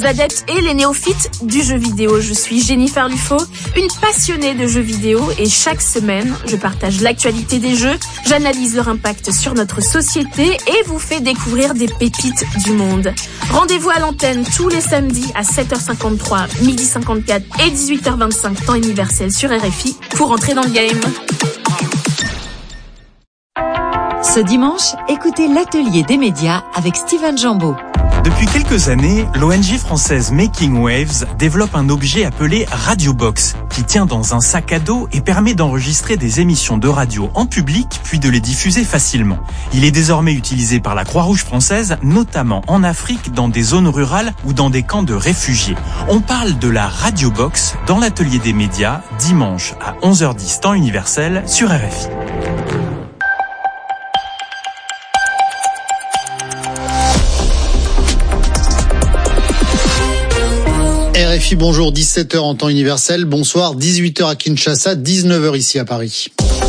Adeptes et les néophytes du jeu vidéo. Je suis Jennifer Lufo, une passionnée de jeux vidéo et chaque semaine, je partage l'actualité des jeux, j'analyse leur impact sur notre société et vous fais découvrir des pépites du monde. Rendez-vous à l'antenne tous les samedis à 7h53, 12h54 et 18h25 temps universel sur RFI pour entrer dans le game. Ce dimanche, écoutez l'atelier des médias avec Steven Jambeau. Depuis quelques années, l'ONG française Making Waves développe un objet appelé Radiobox, qui tient dans un sac à dos et permet d'enregistrer des émissions de radio en public, puis de les diffuser facilement. Il est désormais utilisé par la Croix-Rouge française, notamment en Afrique, dans des zones rurales ou dans des camps de réfugiés. On parle de la Radiobox dans l'atelier des médias, dimanche à 11h10 temps universel sur RFI. RFI, bonjour, 17h en temps universel, bonsoir, 18h à Kinshasa, 19h ici à Paris.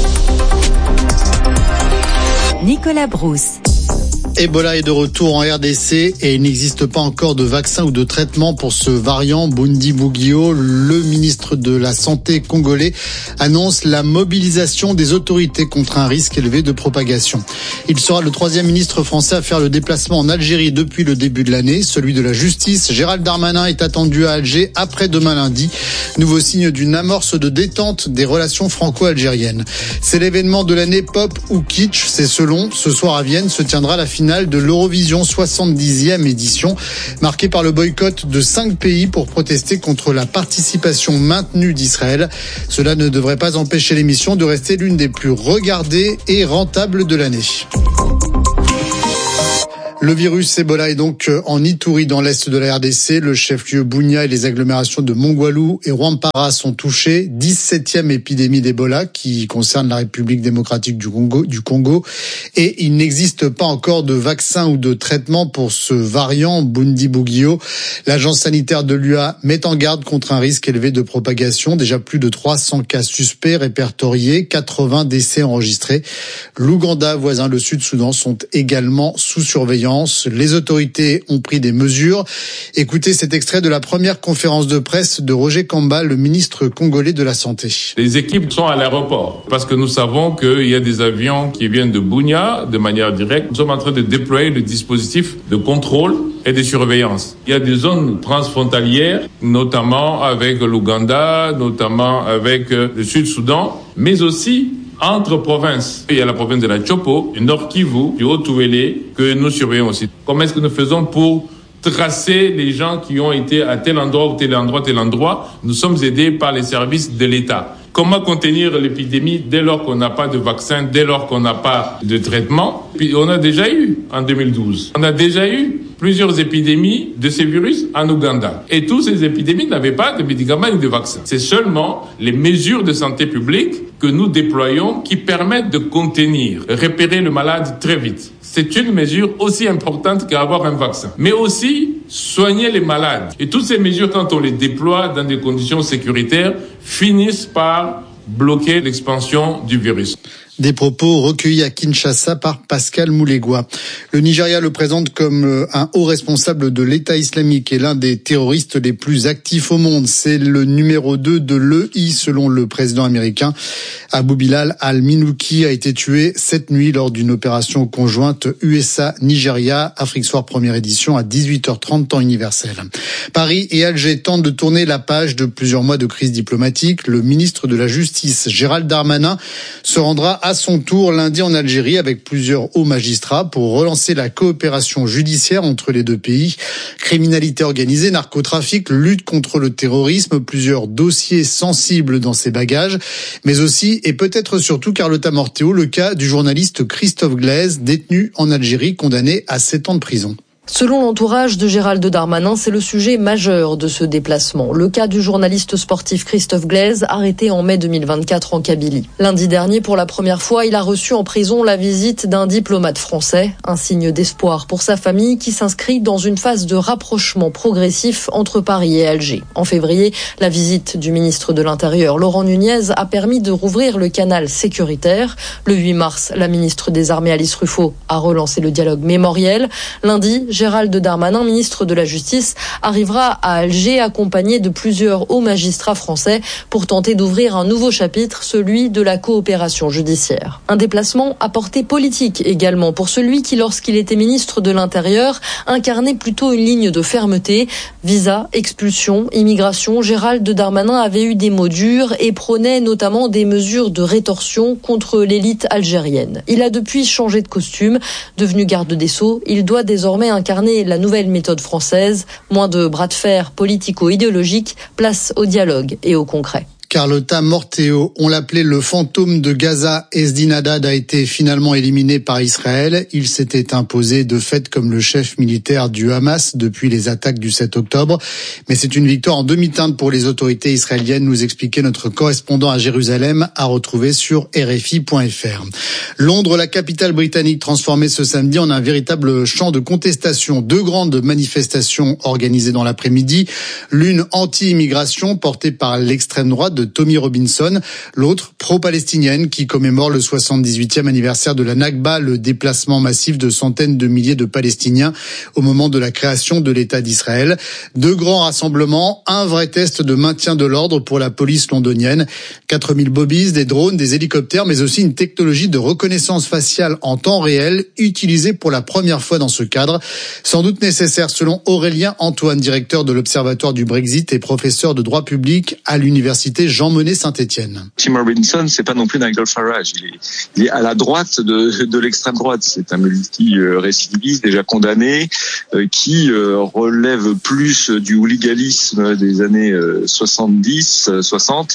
Nicolas Brousse. Ebola est de retour en RDC et il n'existe pas encore de vaccin ou de traitement pour ce variant Bundibugyo. Le ministre de la Santé congolais annonce la mobilisation des autorités contre un risque élevé de propagation. Il sera le troisième ministre français à faire le déplacement en Algérie depuis le début de l'année. Celui de la justice, Gérald Darmanin, est attendu à Alger après-demain lundi. Nouveau signe d'une amorce de détente des relations franco-algériennes. C'est l'événement de l'année pop ou kitsch, c'est selon. Ce soir à Vienne se tiendra la finale de l'Eurovision 70e édition, marquée par le boycott de 5 pays pour protester contre la participation maintenue d'Israël. Cela ne devrait pas empêcher l'émission de rester l'une des plus regardées et rentables de l'année. Le virus Ebola est donc en Ituri dans l'est de la RDC. Le chef-lieu Bunia et les agglomérations de Mongwalu et Rwampara sont touchés. 17e épidémie d'Ebola qui concerne la République démocratique du Congo. Et il n'existe pas encore de vaccin ou de traitement pour ce variant Bundibugyo. L'agence sanitaire de l'UA met en garde contre un risque élevé de propagation. Déjà plus de 300 cas suspects répertoriés, 80 décès enregistrés. L'Ouganda, voisin le Sud-Soudan, sont également sous surveillance. Les autorités ont pris des mesures. Écoutez cet extrait de la première conférence de presse de Roger Kamba, le ministre congolais de la Santé. Les équipes sont à l'aéroport parce que nous savons qu'il y a des avions qui viennent de Bunia de manière directe. Nous sommes en train de déployer le dispositif de contrôle et de surveillance. Il y a des zones transfrontalières, notamment avec l'Ouganda, notamment avec le Sud-Soudan, mais aussi entre provinces. Il y a la province de la Chopo, du Nord Kivu, du Haut-Touélé, que nous surveillons aussi. Comment est-ce que nous faisons pour tracer les gens qui ont été à tel endroit ou tel endroit, tel endroit? Nous sommes aidés par les services de l'État. Comment contenir l'épidémie dès lors qu'on n'a pas de vaccin, dès lors qu'on n'a pas de traitement? Puis on a déjà eu, en 2012, on a déjà eu plusieurs épidémies de ces virus en Ouganda. Et toutes ces épidémies n'avaient pas de médicaments ni de vaccins. C'est seulement les mesures de santé publique que nous déployons qui permettent de contenir, repérer le malade très vite. C'est une mesure aussi importante qu'avoir un vaccin. Mais aussi soigner les malades. Et toutes ces mesures, quand on les déploie dans des conditions sécuritaires, finissent par bloquer l'expansion du virus. Des propos recueillis à Kinshasa par Pascal Moulegua. Le Nigeria le présente comme un haut responsable de l'État islamique et l'un des terroristes les plus actifs au monde. C'est le numéro 2 de l'EI selon le président américain. Abou Bilal al-Minouki a été tué cette nuit lors d'une opération conjointe USA-Nigeria, Afrique Soir première édition à 18h30 temps universel. Paris et Alger tentent de tourner la page de plusieurs mois de crise diplomatique. Le ministre de la Justice, Gérald Darmanin, se rendra à son tour lundi en Algérie avec plusieurs hauts magistrats pour relancer la coopération judiciaire entre les deux pays. Criminalité organisée, narcotrafic, lutte contre le terrorisme, plusieurs dossiers sensibles dans ses bagages, mais aussi et peut-être surtout Carlotta Morteo, le cas du journaliste Christophe Glaise, détenu en Algérie, condamné à 7 ans de prison. Selon l'entourage de Gérald Darmanin, c'est le sujet majeur de ce déplacement. Le cas du journaliste sportif Christophe Glaise, arrêté en mai 2024 en Kabylie. Lundi dernier, pour la première fois, il a reçu en prison la visite d'un diplomate français. Un signe d'espoir pour sa famille qui s'inscrit dans une phase de rapprochement progressif entre Paris et Alger. En février, la visite du ministre de l'Intérieur, Laurent Nunez, a permis de rouvrir le canal sécuritaire. Le 8 mars, la ministre des Armées, Alice Ruffo, a relancé le dialogue mémoriel. Lundi, Gérald Darmanin, ministre de la Justice, arrivera à Alger accompagné de plusieurs hauts magistrats français pour tenter d'ouvrir un nouveau chapitre, celui de la coopération judiciaire. Un déplacement à portée politique également pour celui qui, lorsqu'il était ministre de l'Intérieur, incarnait plutôt une ligne de fermeté. Visa, expulsion, immigration, Gérald Darmanin avait eu des mots durs et prônait notamment des mesures de rétorsion contre l'élite algérienne. Il a depuis changé de costume. Devenu garde des Sceaux, il doit désormais incarner la nouvelle méthode française. Moins de bras de fer politico-idéologiques, place au dialogue et au concret. Carlotta Morteo, on l'appelait le fantôme de Gaza. Ezdin Haddad a été finalement éliminé par Israël. Il s'était imposé de fait comme le chef militaire du Hamas depuis les attaques du 7 octobre. Mais c'est une victoire en demi-teinte pour les autorités israéliennes, nous expliquait notre correspondant à Jérusalem, à retrouver sur RFI.fr. Londres, la capitale britannique, transformée ce samedi en un véritable champ de contestation. 2 grandes manifestations organisées dans l'après-midi. L'une anti-immigration portée par l'extrême droite de Tommy Robinson, l'autre pro-palestinienne qui commémore le 78e anniversaire de la Nakba, le déplacement massif de centaines de milliers de Palestiniens au moment de la création de l'État d'Israël. 2 grands rassemblements, un vrai test de maintien de l'ordre pour la police londonienne. 4000 bobbies, des drones, des hélicoptères, mais aussi une technologie de reconnaissance faciale en temps réel utilisée pour la première fois dans ce cadre. Sans doute nécessaire selon Aurélien Antoine, directeur de l'Observatoire du Brexit et professeur de droit public à l'université Jean Monnet Saint-Étienne. Tim Robinson, c'est pas non plus Nigel Farage. Il est à la droite de l'extrême droite. C'est un multi-récidiviste déjà condamné qui relève plus du hooliganisme des années 70-60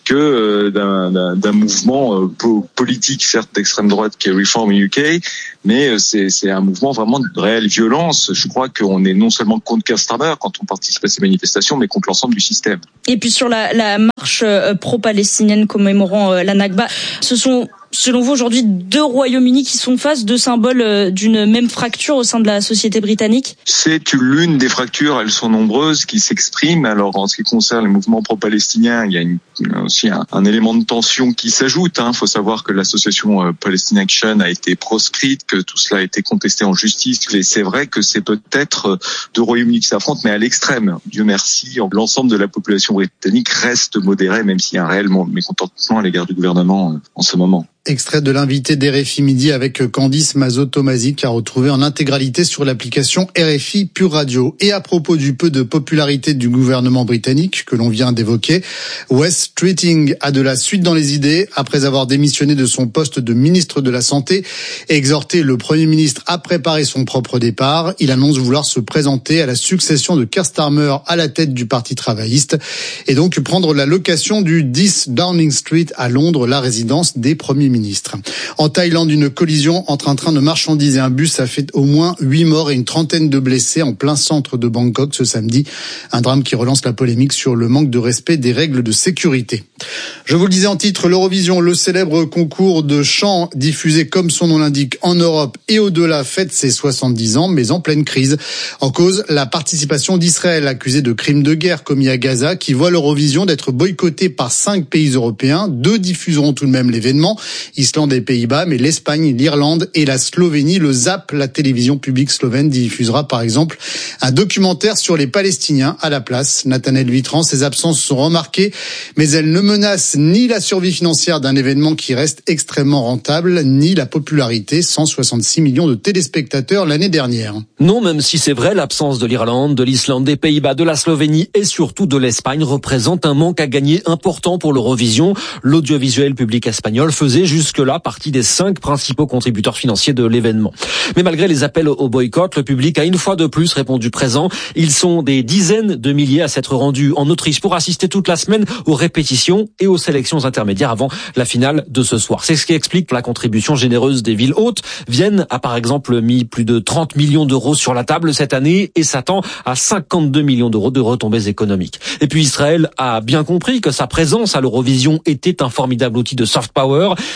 que d'un mouvement politique, certes d'extrême droite, qui est Reform UK, mais c'est un mouvement vraiment de réelle violence. Je crois qu'on est non seulement contre Keir Starmer quand on participe à ces manifestations, mais contre l'ensemble du système. Et puis sur la marche pro-palestinienne commémorant la Nakba, ce sont selon vous aujourd'hui 2 Royaumes-Unis qui sont face, 2 symboles d'une même fracture au sein de la société britannique? C'est l'une des fractures, elles sont nombreuses, qui s'expriment. Alors en ce qui concerne les mouvements pro-palestiniens, il y a aussi un élément de tension qui s'ajoute. Il faut savoir que l'association Palestine Action a été proscrite, que tout cela a été contesté en justice. Et c'est vrai que c'est peut-être 2 Royaumes-Unis qui s'affrontent, mais à l'extrême. Dieu merci, l'ensemble de la population britannique reste modérée, même s'il y a un réel mécontentement à l'égard du gouvernement en ce moment. Extrait de l'invité d'RFI Midi avec Candice Mazot-Tomazic à retrouver en intégralité sur l'application RFI Pure Radio. Et à propos du peu de popularité du gouvernement britannique que l'on vient d'évoquer, Wes Streeting a de la suite dans les idées après avoir démissionné de son poste de ministre de la Santé et exhorté le Premier ministre à préparer son propre départ. Il annonce vouloir se présenter à la succession de Keir Starmer à la tête du Parti travailliste et donc prendre la location du 10 Downing Street à Londres, la résidence des premiers ministre. En Thaïlande, une collision entre un train de marchandises et un bus a fait au moins 8 morts et une trentaine de blessés en plein centre de Bangkok ce samedi. Un drame qui relance la polémique sur le manque de respect des règles de sécurité. Je vous le disais en titre, l'Eurovision, le célèbre concours de chant diffusé comme son nom l'indique en Europe et au-delà, fête ses 70 ans, mais en pleine crise. En cause, la participation d'Israël, accusée de crimes de guerre commis à Gaza, qui voit l'Eurovision d'être boycottée par 5 pays européens. 2 diffuseront tout de même l'événement. Islande et Pays-Bas, mais l'Espagne, l'Irlande et la Slovénie, le ZAP, la télévision publique slovène, diffusera par exemple un documentaire sur les Palestiniens à la place. Nathanaël Vitran, ces absences sont remarquées, mais elles ne menacent ni la survie financière d'un événement qui reste extrêmement rentable, ni la popularité, 166 millions de téléspectateurs l'année dernière. Non, même si c'est vrai, l'absence de l'Irlande, de l'Islande, des Pays-Bas, de la Slovénie et surtout de l'Espagne représente un manque à gagner important pour l'Eurovision. L'audiovisuel public espagnol faisait jusque-là partie des 5 principaux contributeurs financiers de l'événement. Mais malgré les appels au boycott, le public a une fois de plus répondu présent. Ils sont des dizaines de milliers à s'être rendus en Autriche pour assister toute la semaine aux répétitions et aux sélections intermédiaires avant la finale de ce soir. C'est ce qui explique la contribution généreuse des villes hôtes. Vienne a par exemple mis plus de 30 millions d'euros sur la table cette année et s'attend à 52 millions d'euros de retombées économiques. Et puis Israël a bien compris que sa présence à l'Eurovision était un formidable outil de soft power.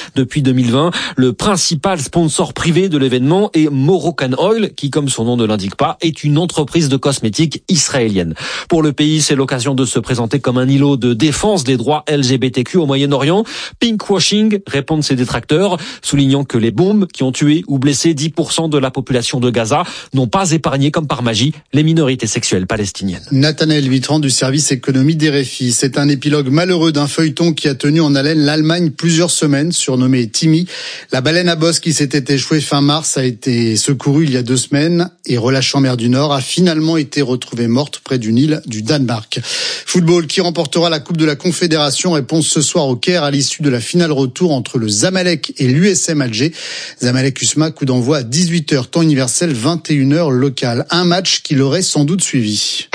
Depuis 2020, le principal sponsor privé de l'événement est Moroccan Oil, qui, comme son nom ne l'indique pas, est une entreprise de cosmétiques israélienne. Pour le pays, c'est l'occasion de se présenter comme un îlot de défense des droits LGBTQ au Moyen-Orient. Pinkwashing, répondent ses détracteurs, soulignant que les bombes qui ont tué ou blessé 10% de la population de Gaza n'ont pas épargné comme par magie les minorités sexuelles palestiniennes. Nathanaël Vitran du service économie d'RFI. C'est un épilogue malheureux d'un feuilleton qui a tenu en haleine l'Allemagne plusieurs semaines, surnommé Timmy. La baleine à bosse qui s'était échouée fin mars a été secourue il y a 2 semaines et relâchée en mer du Nord a finalement été retrouvée morte près d'une île du Danemark. Football, qui remportera la Coupe de la Confédération? Réponse ce soir au Caire à l'issue de la finale retour entre le Zamalek et l'USM Alger. Zamalek-USMA, coup d'envoi à 18h, temps universel, 21h local. Un match qui l'aurait sans doute suivi.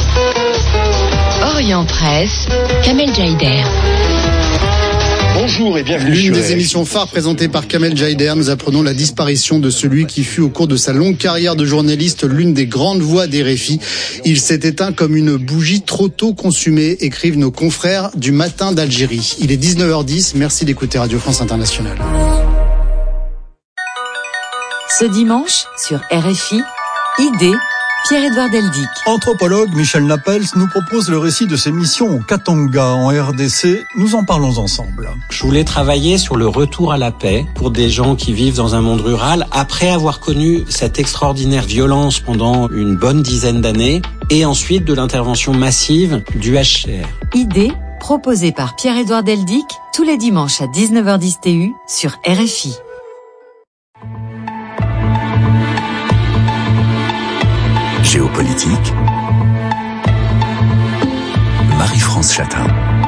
Orient Presse, Kamel Jaider. Bonjour et bienvenue L'une sur des RFI. émissions phares présentées par Kamel Jaider, nous apprenons la disparition de celui qui fut au cours de sa longue carrière de journaliste l'une des grandes voix d'RFI. Il s'est éteint comme une bougie trop tôt consumée, écrivent nos confrères du Matin d'Algérie. Il est 19h10, merci d'écouter Radio France Internationale. Ce dimanche, sur RFI, Idée, Pierre-Édouard Deldic. Anthropologue Michel Napels nous propose le récit de ses missions au Katanga en RDC. Nous en parlons ensemble. Je voulais travailler sur le retour à la paix pour des gens qui vivent dans un monde rural après avoir connu cette extraordinaire violence pendant une bonne dizaine d'années et ensuite de l'intervention massive du HCR. Idée, proposée par Pierre-Édouard Deldic, tous les dimanches à 19h10 TU sur RFI. Géopolitique, Marie-France Chatin.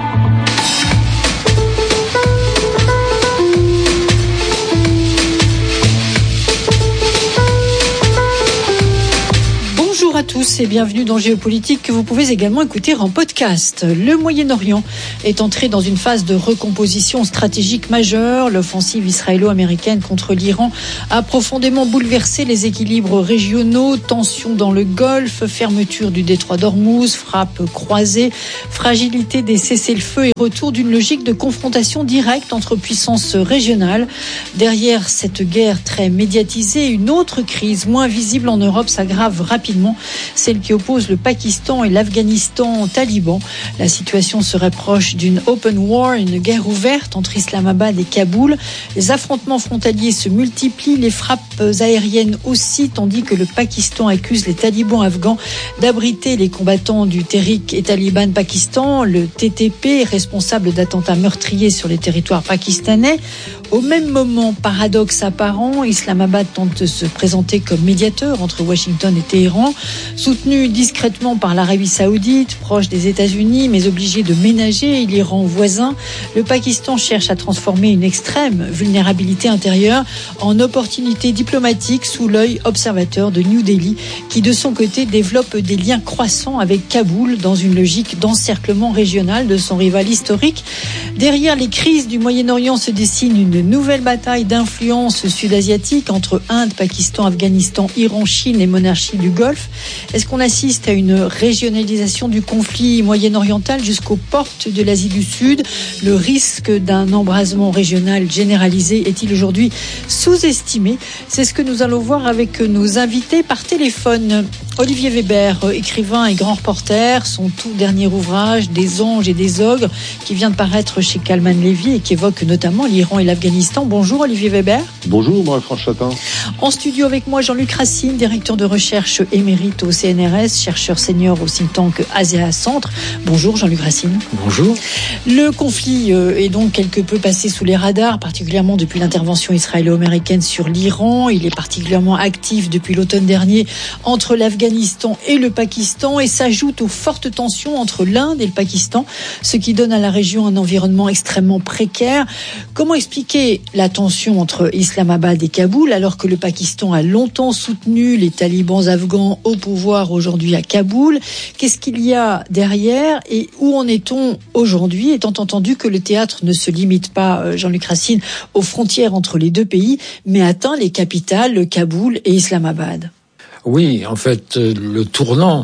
Bonjour à tous et bienvenue dans Géopolitique que vous pouvez également écouter en podcast. Le Moyen-Orient est entré dans une phase de recomposition stratégique majeure. L'offensive israélo-américaine contre l'Iran a profondément bouleversé les équilibres régionaux, tensions dans le Golfe, fermeture du détroit d'Ormuz, frappes croisées, fragilité des cessez-le-feu et retour d'une logique de confrontation directe entre puissances régionales. Derrière cette guerre très médiatisée, une autre crise moins visible en Europe s'aggrave rapidement, celle qui oppose le Pakistan et l'Afghanistan taliban. La situation serait proche d'une open war, une guerre ouverte entre Islamabad et Kaboul. Les affrontements frontaliers se multiplient, les frappes aériennes aussi, tandis que le Pakistan accuse les talibans afghans d'abriter les combattants du Tehrik et Taliban Pakistan, le TTP, responsable d'attentats meurtriers sur les territoires pakistanais. Au même moment, paradoxe apparent, Islamabad tente de se présenter comme médiateur entre Washington et Téhéran, soutenu discrètement par l'Arabie Saoudite, proche des États-Unis, mais obligé de ménager l'Iran voisin. Le Pakistan cherche à transformer une extrême vulnérabilité intérieure en opportunité diplomatique sous l'œil observateur de New Delhi, qui de son côté développe des liens croissants avec Kaboul dans une logique d'encerclement régional de son rival historique. Derrière les crises du Moyen-Orient se dessine une nouvelle bataille d'influence sud-asiatique entre Inde, Pakistan, Afghanistan, Iran, Chine et monarchie du Golfe. Est-ce qu'on assiste à une régionalisation du conflit moyen-oriental jusqu'aux portes de l'Asie du Sud? Le risque d'un embrasement régional généralisé est-il aujourd'hui sous-estimé? C'est ce que nous allons voir avec nos invités par téléphone. Olivier Weber, écrivain et grand reporter, son tout dernier ouvrage, Des anges et des ogres, qui vient de paraître chez Kalman Levy et qui évoque notamment l'Iran et l'Afghanistan. Bonjour Olivier Weber. Bonjour Marie-France Chatin. En studio avec moi Jean-Luc Racine, directeur de recherche émérite au CNRS, chercheur senior au think tank Asia Centre. Bonjour Jean-Luc Racine. Bonjour. Le conflit est donc quelque peu passé sous les radars, particulièrement depuis l'intervention israélo-américaine sur l'Iran. Il est particulièrement actif depuis l'automne dernier entre l'Afghanistan et le Pakistan et s'ajoute aux fortes tensions entre l'Inde et le Pakistan, ce qui donne à la région un environnement extrêmement précaire. Comment expliquer la tension entre Islamabad et Kaboul alors que le Pakistan a longtemps soutenu les talibans afghans au pouvoir aujourd'hui à Kaboul? Qu'est-ce qu'il y a derrière et où en est-on aujourd'hui, étant entendu que le théâtre ne se limite pas, Jean-Luc Racine, aux frontières entre les deux pays, mais atteint les capitales, Kaboul et Islamabad? Oui, en fait, le tournant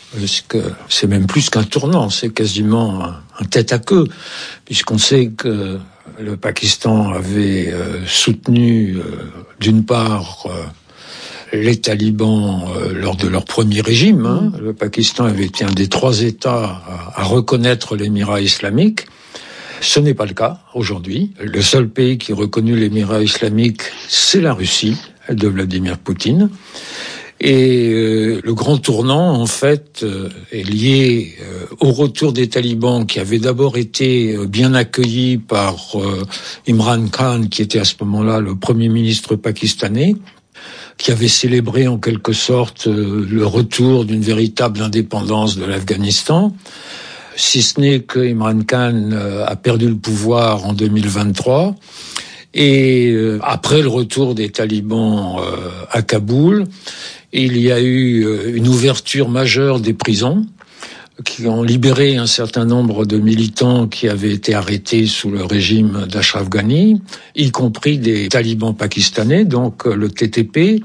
parce que c'est même plus qu'un tournant, c'est quasiment un tête-à-queue, puisqu'on sait que le Pakistan avait soutenu, d'une part, les talibans lors de leur premier régime. Le Pakistan avait été un des 3 États à reconnaître l'émirat islamique. Ce n'est pas le cas aujourd'hui. Le seul pays qui a reconnu l'émirat islamique, c'est la Russie de Vladimir Poutine. Et le grand tournant, en fait, est lié au retour des talibans qui avaient d'abord été bien accueillis par Imran Khan, qui était à ce moment-là le premier ministre pakistanais, qui avait célébré en quelque sorte le retour d'une véritable indépendance de l'Afghanistan. Si ce n'est que Imran Khan a perdu le pouvoir en 2023. Et après le retour des talibans à Kaboul, il y a eu une ouverture majeure des prisons qui ont libéré un certain nombre de militants qui avaient été arrêtés sous le régime d'Ashraf Ghani, y compris des talibans pakistanais, donc le TTP,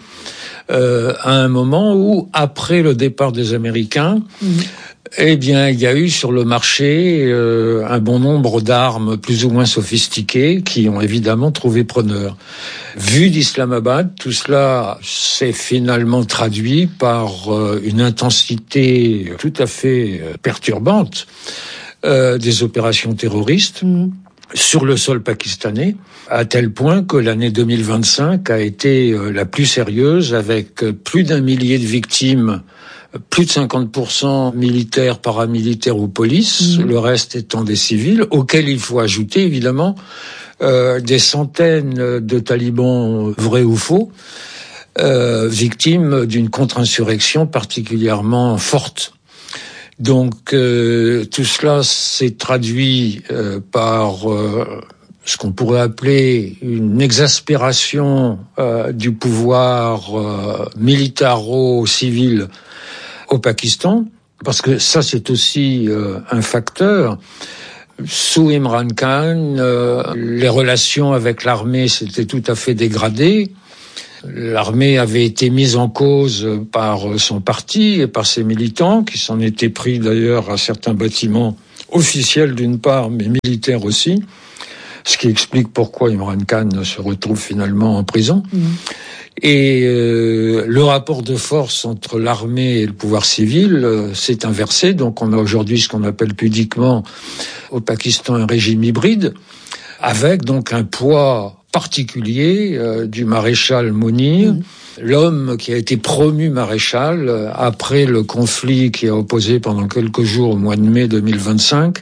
à un moment où, après le départ des Américains, eh bien, il y a eu sur le marché un bon nombre d'armes plus ou moins sophistiquées qui ont évidemment trouvé preneur. Vu d'Islamabad, tout cela s'est finalement traduit par une intensité tout à fait perturbante des opérations terroristes sur le sol pakistanais, à tel point que l'année 2025 a été la plus sérieuse, avec plus d'1 millier de victimes, plus de 50% militaires, paramilitaires ou police, le reste étant des civils, auxquels il faut ajouter évidemment des centaines de talibans vrais ou faux, victimes d'une contre-insurrection particulièrement forte. Donc tout cela s'est traduit par ce qu'on pourrait appeler une exaspération du pouvoir militaro-civil au Pakistan, parce que ça c'est aussi un facteur. Sous Imran Khan, les relations avec l'armée s'étaient tout à fait dégradées. L'armée avait été mise en cause par son parti et par ses militants, qui s'en étaient pris d'ailleurs à certains bâtiments officiels d'une part, mais militaires aussi, ce qui explique pourquoi Imran Khan se retrouve finalement en prison. Et le rapport de force entre l'armée et le pouvoir civil s'est inversé. Donc on a aujourd'hui ce qu'on appelle pudiquement au Pakistan un régime hybride, avec donc un poids particulier du maréchal Munir, l'homme qui a été promu maréchal après le conflit qui a opposé pendant quelques jours au mois de mai 2025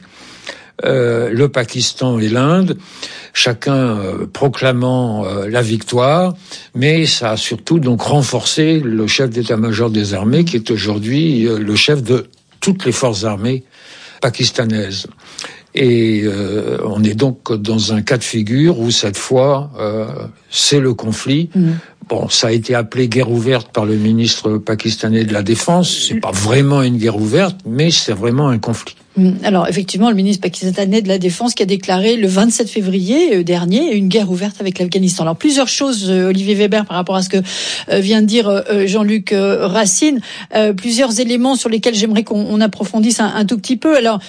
le Pakistan et l'Inde, chacun proclamant la victoire, mais ça a surtout donc renforcé le chef d'état-major des armées, qui est aujourd'hui le chef de toutes les forces armées pakistanaises. Et on est donc dans un cas de figure où cette fois c'est le conflit. Bon, ça a été appelé guerre ouverte par le ministre pakistanais de la Défense. C'est pas vraiment une guerre ouverte, mais c'est vraiment un conflit. Alors effectivement, le ministre pakistanais de la Défense qui a déclaré le 27 février dernier une guerre ouverte avec l'Afghanistan. Alors plusieurs choses, Olivier Weber, par rapport à ce que vient de dire Jean-Luc Racine, plusieurs éléments sur lesquels j'aimerais qu'on approfondisse un tout petit peu. Alors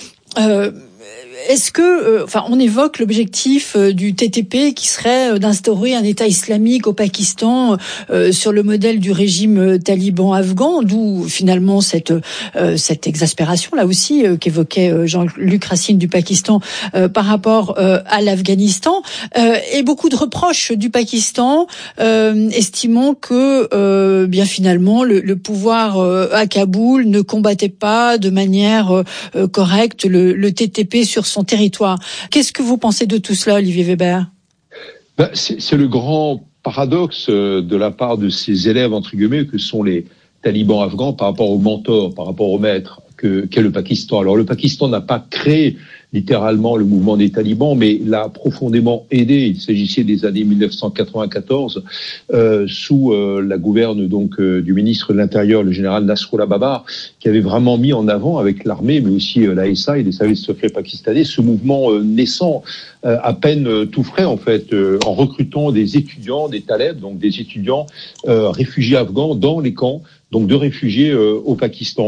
est-ce que, on évoque l'objectif du TTP qui serait d'instaurer un État islamique au Pakistan sur le modèle du régime taliban afghan, d'où finalement cette exaspération là aussi qu'évoquait Jean-Luc Racine du Pakistan par rapport à l'Afghanistan, et beaucoup de reproches du Pakistan estimant que bien finalement le pouvoir à Kaboul ne combattait pas de manière correcte le TTP sur son territoire. Qu'est-ce que vous pensez de tout cela, Olivier Weber ? C'est le grand paradoxe de la part de ces élèves, entre guillemets, que sont les talibans afghans par rapport aux mentors, par rapport au maître qu'est le Pakistan. Alors le Pakistan n'a pas créé littéralement le mouvement des talibans, mais l'a profondément aidé. Il s'agissait des années 1994, sous la gouverne donc du ministre de l'Intérieur, le général Nasrullah Babar, qui avait vraiment mis en avant avec l'armée, mais aussi l'ASA et les services secrets pakistanais, ce mouvement naissant, à peine tout frais en fait, en recrutant des étudiants, des talibs, donc des étudiants réfugiés afghans dans les camps donc de réfugiés au Pakistan.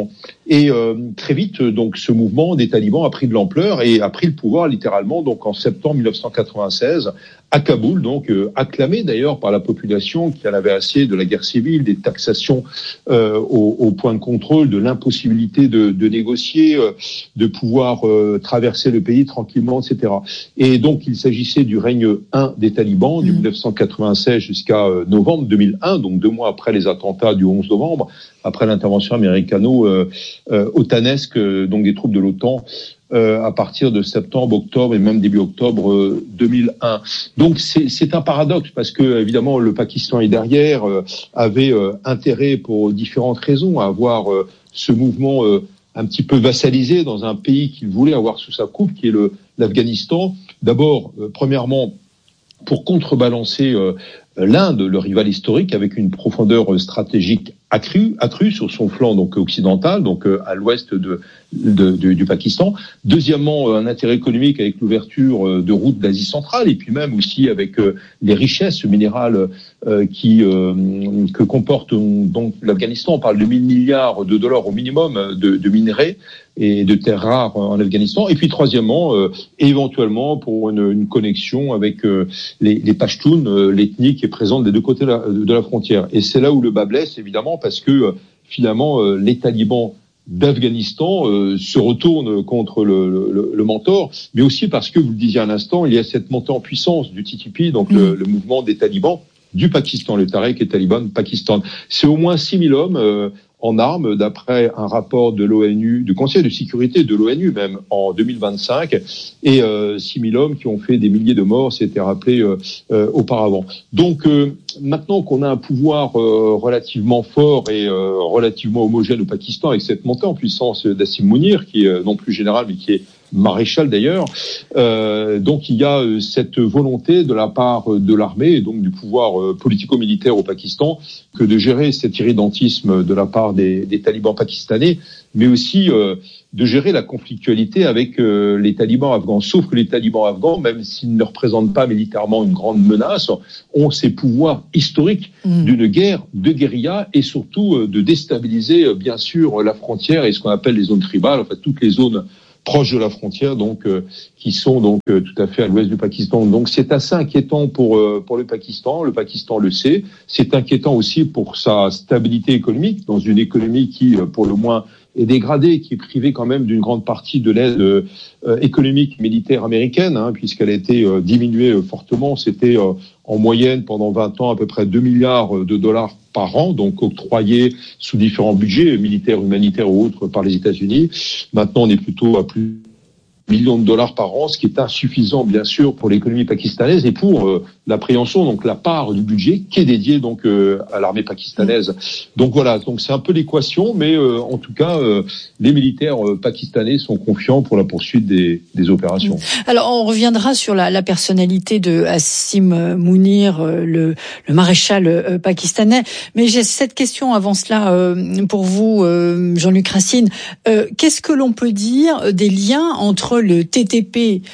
Et très vite, donc, ce mouvement des talibans a pris de l'ampleur et a pris le pouvoir littéralement, donc en septembre 1996, à Kaboul, donc acclamé d'ailleurs par la population qui en avait assez de la guerre civile, des taxations au point de contrôle, de l'impossibilité de négocier, de pouvoir traverser le pays tranquillement, etc. Et donc il s'agissait du règne 1 des talibans, du 1996 jusqu'à novembre 2001, donc 2 mois après les attentats du 11 novembre, après l'intervention américano-otanesque, donc des troupes de l'OTAN, à partir de septembre, octobre et même début octobre 2001. Donc c'est un paradoxe parce que évidemment le Pakistan est derrière, avait intérêt pour différentes raisons à avoir ce mouvement un petit peu vassalisé dans un pays qu'il voulait avoir sous sa coupe, qui est l'Afghanistan. D'abord, premièrement, pour contrebalancer l'Inde, le rival historique, avec une profondeur stratégique accrue sur son flanc donc occidental, donc à l'ouest du Pakistan. Deuxièmement, un intérêt économique avec l'ouverture de routes d'Asie centrale et puis même aussi avec les richesses minérales que comporte donc l'Afghanistan. On parle de 1 000 milliards de dollars au minimum de minerais et de terres rares en Afghanistan. Et puis troisièmement, éventuellement pour une connexion avec les Pashtuns, l'ethnie qui est présente des deux côtés de la frontière. Et c'est là où le bas blesse, évidemment, parce que finalement les talibans d'Afghanistan se retournent contre le mentor, mais aussi parce que, vous le disiez à l'instant, il y a cette montée en puissance du TTP, donc le mouvement des talibans du Pakistan, le Tariq et Taliban Pakistan. C'est au moins 6 000 hommes en armes, d'après un rapport de l'ONU, du Conseil de sécurité de l'ONU même, en 2025, et 6 000 hommes qui ont fait des milliers de morts, c'était rappelé auparavant. Donc maintenant qu'on a un pouvoir relativement fort et relativement homogène au Pakistan, avec cette montée en puissance d'Assim Mounir, qui est non plus général, mais qui est maréchal d'ailleurs, donc il y a cette volonté de la part de l'armée et donc du pouvoir politico-militaire au Pakistan que de gérer cet irrédentisme de la part des talibans pakistanais, mais aussi de gérer la conflictualité avec les talibans afghans. Sauf que les talibans afghans, même s'ils ne représentent pas militairement une grande menace, ont ces pouvoirs historiques d'une guerre de guérilla et surtout de déstabiliser bien sûr la frontière et ce qu'on appelle les zones tribales, en fait toutes les zones proches de la frontière, donc qui sont donc tout à fait à l'ouest du Pakistan. Donc c'est assez inquiétant pour le Pakistan. Le Pakistan le sait. C'est inquiétant aussi pour sa stabilité économique, dans une économie qui, pour le moins, est dégradée, qui est privée quand même d'une grande partie de l'aide économique militaire américaine, puisqu'elle a été diminuée fortement. C'était en moyenne pendant 20 ans à peu près 2 milliards de dollars par an, donc octroyés sous différents budgets militaires, humanitaires ou autres par les États-Unis. Maintenant, on est plutôt à plus millions de dollars par an, ce qui est insuffisant bien sûr pour l'économie pakistanaise et pour l'appréhension, donc la part du budget qui est dédiée donc à l'armée pakistanaise. Donc voilà, donc c'est un peu l'équation, mais en tout cas les militaires pakistanais sont confiants pour la poursuite des opérations. Alors on reviendra sur la personnalité de Assim Mounir, le maréchal pakistanais, mais j'ai cette question avant cela pour vous, Jean-Luc Racine. Qu'est-ce que l'on peut dire des liens entre le TTP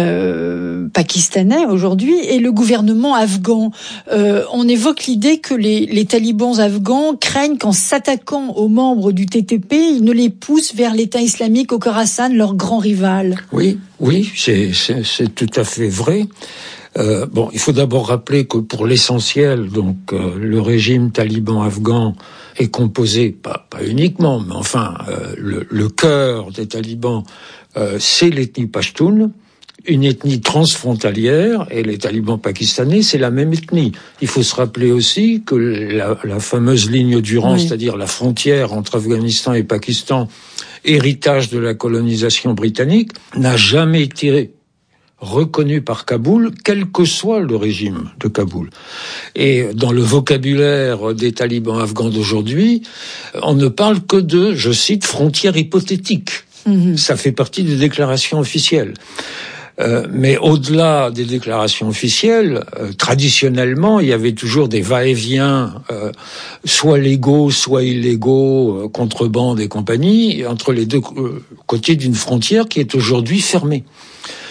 pakistanais aujourd'hui et le gouvernement afghan? On évoque l'idée que les talibans afghans craignent qu'en s'attaquant aux membres du TTP, ils ne les poussent vers l'État islamique au Khorasan, leur grand rival. Oui, c'est tout à fait vrai. Bon, il faut d'abord rappeler que pour l'essentiel, donc le régime taliban afghan est composé, pas uniquement, mais enfin le cœur des talibans, c'est l'ethnie Pashtun, une ethnie transfrontalière, et les talibans pakistanais, c'est la même ethnie. Il faut se rappeler aussi que la fameuse ligne Durand, c'est-à-dire la frontière entre Afghanistan et Pakistan, héritage de la colonisation britannique, n'a jamais été reconnu par Kaboul, quel que soit le régime de Kaboul. Et dans le vocabulaire des talibans afghans d'aujourd'hui, on ne parle que de, je cite, frontières hypothétiques. Ça fait partie des déclarations officielles. Mais au-delà des déclarations officielles, traditionnellement, il y avait toujours des va-et-vient, soit légaux, soit illégaux, contrebande et compagnie, entre les deux côtés d'une frontière qui est aujourd'hui fermée.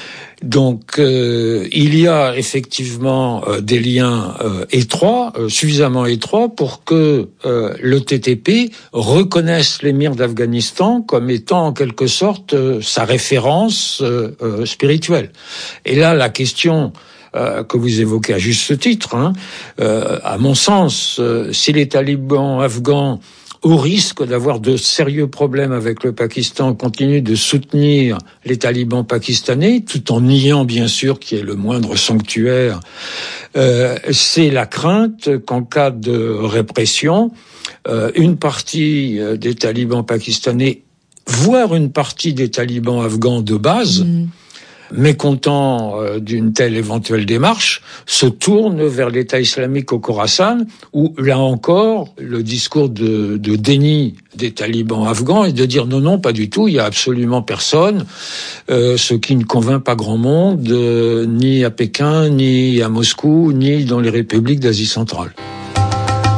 Donc il y a effectivement des liens étroits, suffisamment étroits pour que le TTP reconnaisse l'émir d'Afghanistan comme étant en quelque sorte sa référence spirituelle. Et là, la question que vous évoquez à juste titre, à mon sens, si les talibans afghans, au risque d'avoir de sérieux problèmes avec le Pakistan, continuent de soutenir les talibans pakistanais, tout en niant bien sûr qu'il y ait le moindre sanctuaire, c'est la crainte qu'en cas de répression, une partie des talibans pakistanais, voire une partie des talibans afghans de base, mécontents d'une telle éventuelle démarche, se tournent vers l'État islamique au Khorasan, où, là encore, le discours de déni des talibans afghans est de dire non, pas du tout, il y a absolument personne, ce qui ne convainc pas grand monde, ni à Pékin, ni à Moscou, ni dans les républiques d'Asie centrale.